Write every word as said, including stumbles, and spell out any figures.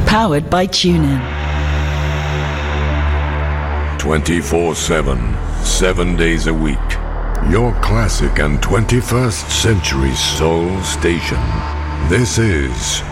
Powered by TuneIn. twenty-four seven, seven days a week. Your classic and twenty-first century soul station. This is